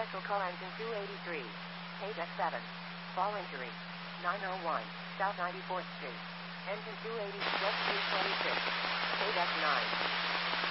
Commercial car engine 283. Page X7. Fall injury. 901 South 94th Street. Engine 280 just 326. Page X9.